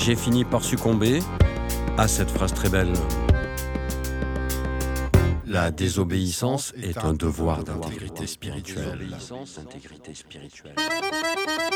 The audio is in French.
j'ai fini par succomber à cette phrase très belle. La désobéissance est un devoir d'intégrité spirituelle.